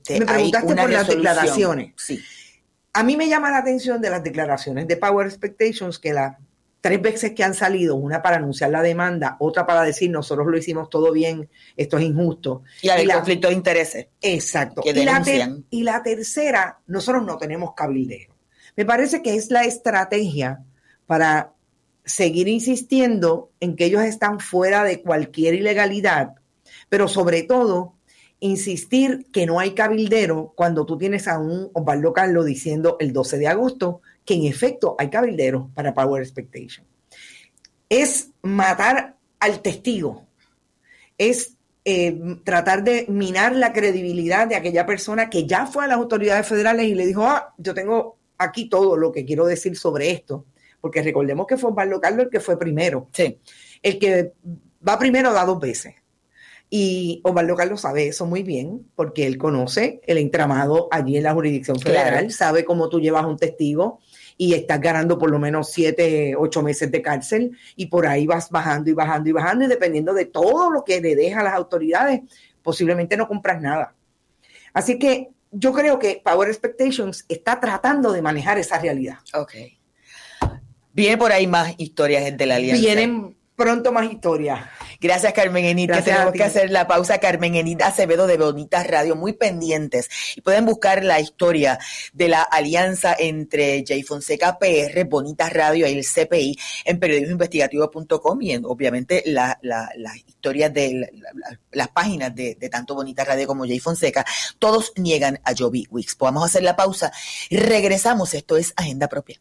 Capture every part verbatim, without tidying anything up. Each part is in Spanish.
Me preguntaste por las declaraciones. Sí. A mí me llama la atención de las declaraciones de Power Expectations, que las tres veces que han salido, una para anunciar la demanda, otra para decir nosotros lo hicimos todo bien, esto es injusto. Y hay conflicto de intereses. Exacto. Que y, la ter- denuncian. y la tercera, nosotros no tenemos cabildeo. Me parece que es la estrategia para seguir insistiendo en que ellos están fuera de cualquier ilegalidad, pero sobre todo insistir que no hay cabildero cuando tú tienes a un Osvaldo Carlos diciendo el doce de agosto que en efecto hay cabildero para Power Expectation. Es matar al testigo, es eh, tratar de minar la credibilidad de aquella persona que ya fue a las autoridades federales y le dijo, ah, yo tengo aquí todo lo que quiero decir sobre esto, porque recordemos que fue Osvaldo Carlos el que fue primero. Sí. El que va primero da dos veces. Y Osvaldo Carlos sabe eso muy bien, porque él conoce el entramado allí en la jurisdicción federal, claro. Sabe cómo tú llevas un testigo y estás ganando por lo menos siete, ocho meses de cárcel, y por ahí vas bajando y bajando y bajando, y dependiendo de todo lo que le deja a las autoridades, posiblemente no compras nada. Así que yo creo que Power Expectations está tratando de manejar esa realidad. Ok. Viene por ahí más historias de la alianza. Vienen pronto más historias. Gracias, Carmen Enid, que tenemos que hacer la pausa. Carmen Enid Acevedo de Bonitas Radio, muy pendientes. Y pueden buscar la historia de la alianza entre Jay Fonseca P R, Bonitas Radio y el C P I en periodismo investigativo punto com y en, obviamente la, la, las historias de la, la, las páginas de, de tanto Bonitas Radio como Jay Fonseca. Todos niegan a Joby Wicks. Podemos hacer la pausa. Regresamos. Esto es Agenda Propia.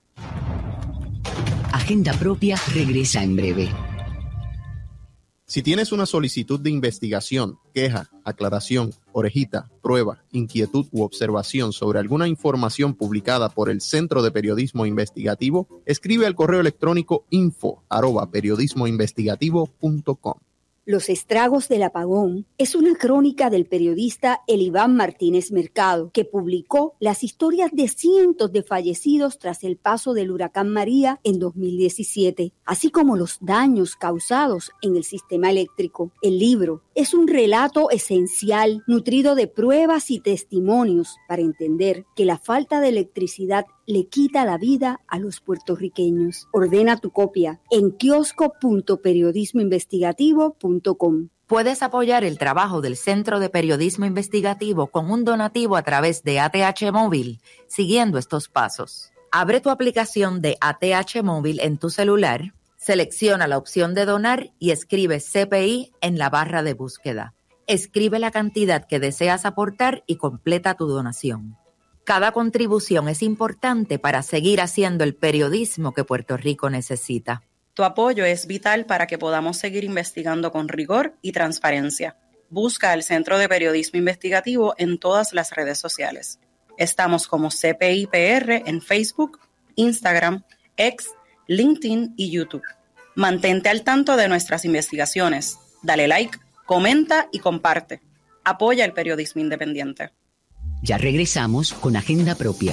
Agenda Propia regresa en breve. Si tienes una solicitud de investigación, queja, aclaración, orejita, prueba, inquietud u observación sobre alguna información publicada por el Centro de Periodismo Investigativo, escribe al correo electrónico info arroba periodismoinvestigativo punto com. Los estragos del apagón es una crónica del periodista Eliván Martínez Mercado, que publicó las historias de cientos de fallecidos tras el paso del huracán María en dos mil diecisiete, así como los daños causados en el sistema eléctrico. El libro es un relato esencial, nutrido de pruebas y testimonios para entender que la falta de electricidad le quita la vida a los puertorriqueños. Ordena tu copia en kiosco punto periodismo investigativo punto com. Puedes apoyar el trabajo del Centro de Periodismo Investigativo con un donativo a través de A T H Móvil, siguiendo estos pasos. Abre tu aplicación de A T H Móvil en tu celular, selecciona la opción de donar y escribe C P I en la barra de búsqueda. Escribe la cantidad que deseas aportar y completa tu donación. Cada contribución es importante para seguir haciendo el periodismo que Puerto Rico necesita. Tu apoyo es vital para que podamos seguir investigando con rigor y transparencia. Busca al Centro de Periodismo Investigativo en todas las redes sociales. Estamos como C P I P R en Facebook, Instagram, X, LinkedIn y YouTube. Mantente al tanto de nuestras investigaciones. Dale like, comenta y comparte. Apoya el periodismo independiente. Ya regresamos con Agenda Propia.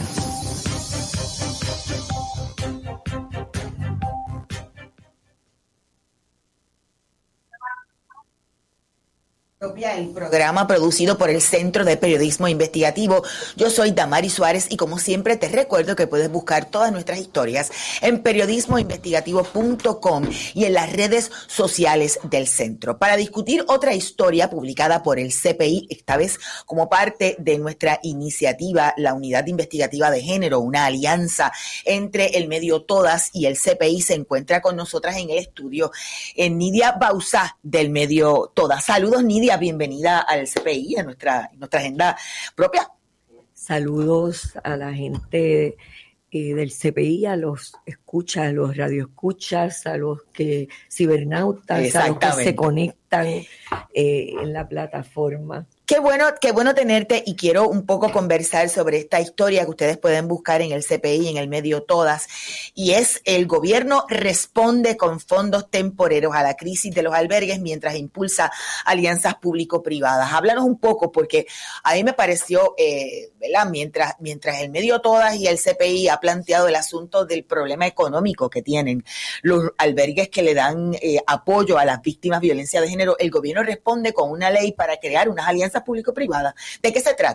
El programa producido por el Centro de Periodismo Investigativo. Yo soy Damari Suárez y como siempre te recuerdo que puedes buscar todas nuestras historias en periodismo investigativo punto com y en las redes sociales del centro. Para discutir otra historia publicada por el C P I, esta vez como parte de nuestra iniciativa, la Unidad Investigativa de Género, una alianza entre el medio Todas y el C P I, se encuentra con nosotras en el estudio en Nidia Bauzá del medio Todas. Saludos, Nidia. Bienvenida al C P I, a nuestra, nuestra agenda propia. Saludos a la gente eh, del C P I, a los escuchas, a los radioescuchas, a los que cibernautas, a los que se conectan eh, en la plataforma. Qué bueno, qué bueno tenerte y quiero un poco conversar sobre esta historia que ustedes pueden buscar en el C P I, en el medio Todas, y es: el gobierno responde con fondos temporeros a la crisis de los albergues mientras impulsa alianzas público-privadas. Háblanos un poco, porque a mí me pareció, eh, ¿verdad? Mientras, mientras el medio Todas y el C P I ha planteado el asunto del problema económico que tienen los albergues que le dan eh, apoyo a las víctimas de violencia de género, el gobierno responde con una ley para crear unas alianzas público-privadas. ¿De qué se trata?